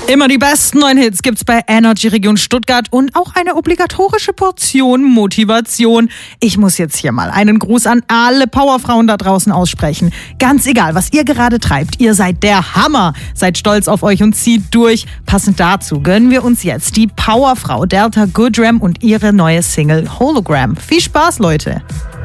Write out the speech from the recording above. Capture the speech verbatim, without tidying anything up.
Immer die besten neuen Hits gibt's bei Energy Region Stuttgart und auch eine obligatorische Portion Motivation. Ich muss jetzt hier mal einen Gruß an alle Powerfrauen da draußen aussprechen. Ganz egal, was ihr gerade treibt, ihr seid der Hammer. Seid stolz auf euch und zieht durch. Passend dazu gönnen wir uns jetzt die Powerfrau Delta Goodram und ihre neue Single Hologram. Viel Spaß, Leute!